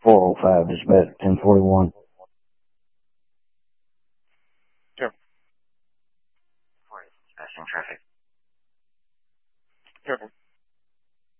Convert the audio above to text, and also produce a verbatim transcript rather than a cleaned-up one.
four oh five, dispatch ten forty-one. Sure. Dispatching traffic. Sure.